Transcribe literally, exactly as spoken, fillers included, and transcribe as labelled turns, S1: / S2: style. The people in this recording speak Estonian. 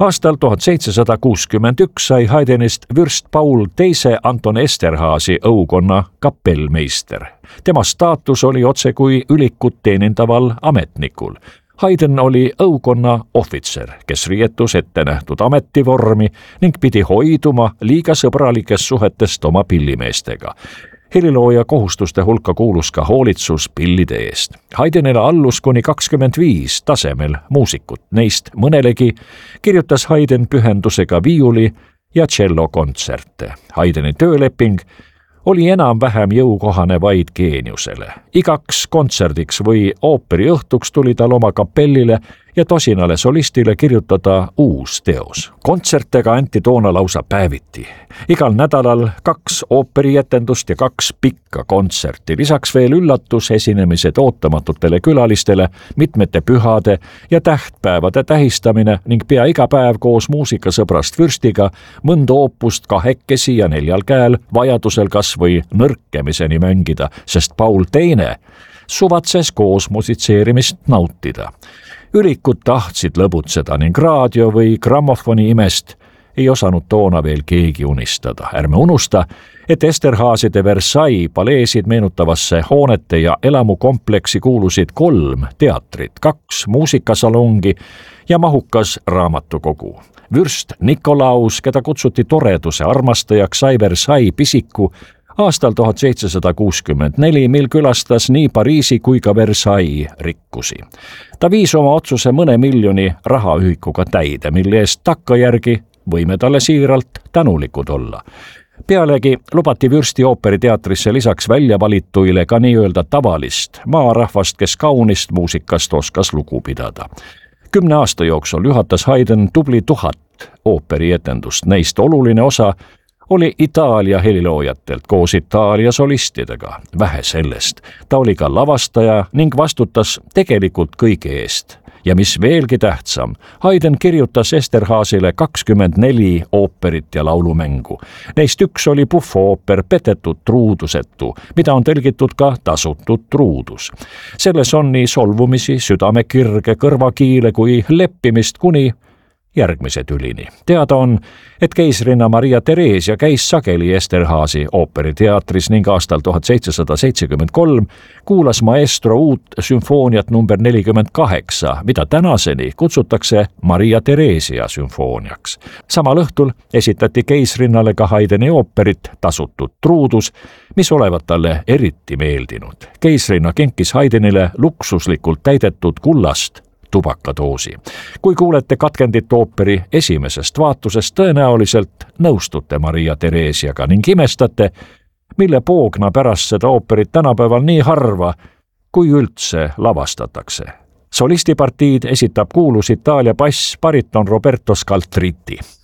S1: Aastal tuhat seitsesada kuuskümmend üks sai Haydnist vürst Paul teise Anton Esterházy õukonna kapellmeister. Tema staatus oli otse kui ülikut teenindaval ametnikul. Haydn oli õukonna ohvitser, kes riietus ette nähtud ametivormi ning pidi hoiduma liiga sõbralikest suhetest oma pillimeestega. Helilooja kohustuste hulka kuulus ka hoolitsus pillide eest. Haydnile allus kuni kakskümmend viis tasemel muusikut. Neist mõnelegi kirjutas Haydn pühendusega viiuli ja tšellokontserte. Haydni tööleping oli enam-vähem jõukohane vaid geeniusele. Igaks kontserdiks või ooperiõhtuks tuli tal oma kapellile ja tosinale solistile kirjutada uus teos. Kontsertega anti toona lausa päeviti. Igal nädalal kaks ooperietendust ja kaks pikka kontserti. Lisaks veel üllatusesinemised ootamatutele külalistele, mitmete pühade ja tähtpäevade tähistamine ning pea iga päev koos muusikasõbrast vürstiga mõnda oopust kahekesi ja neljal käel vajadusel kas või nõrkemiseni mängida, sest Paul teine suvatses koos musitseerimist nautida. Ülikud tahtsid lõbutseda ning raadio või grammofoni imest ei osanud toona veel keegi unistada. Ärme unusta, et Esterházyde Versailles paleesid meenutavasse hoonete ja elamukompleksi kuulusid kolm teatrit, kaks muusikasalongi ja mahukas raamatukogu. Vürst Nikolaus, keda kutsuti toreduse armastajaks, sai Versailles pisiku aastal tuhat seitsesada kuuskümmend neli, mil külastas nii Pariisi kui ka Versailles rikkusi. Ta viis oma otsuse mõne miljoni rahaühikuga täide, mille eest takkajärgi võime talle siiralt tänulikud olla. Pealegi lubati vürsti ooperiteatrisse lisaks välja valituile ka nii-öelda tavalist maarahvast, kes kaunist muusikast oskas lugu pidada. Kümne aasta jooksul juhatas Haydn tubli tuhat ooperietendust, neist oluline osa oli Itaalia heliloojatelt koos Itaalia solistidega. Vähe sellest, ta oli ka lavastaja ning vastutas tegelikult kõige eest. Ja mis veelgi tähtsam, Haydn kirjutas Esterházyle kakskümmend neli ooperit ja laulumängu. Neist üks oli puhvooper Petetud truudusetu, mida on tõlgitud ka Tasutud truudus. Selles on nii solvumisi, südamekirge, kõrvakiile kui leppimist kuni järgmise tülini. Teada on, et keisrinna Maria Theresia käis sageli Esterházy ooperiteatris ning aastal tuhat seitsesada seitsekümmend kolm kuulas maestro uut sümfooniat number nelikümmend kaheksa, mida tänaseni kutsutakse Maria Theresia sümfooniaks. Samal õhtul esitati keisrinnale ka Haydni ooperit Tasutud truudus, mis olevat talle eriti meeldinud. Keisrinna kinkis Haydnile luksuslikult täidetud kullast tubakadoosi. Kui kuulete katkendit ooperi esimesest vaatusest, tõenäoliselt nõustute Maria Theresiaga ning imestate, mille poogna pärast seda ooperit tänapäeval nii harva, kui üldse lavastatakse. Solistipartiid esitab kuulus Itaalia bass bariton Roberto Scaltriti.